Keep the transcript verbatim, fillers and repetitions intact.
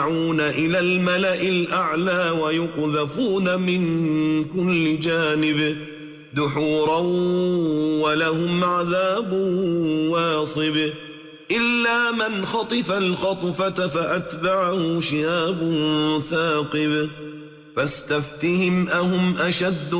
إلى الملأ الأعلى ويقذفون من كل جانب دحورا ولهم عذاب واصب إلا من خطف الخطفة فأتبعه شهاب ثاقب فاستفتهم أهم أشد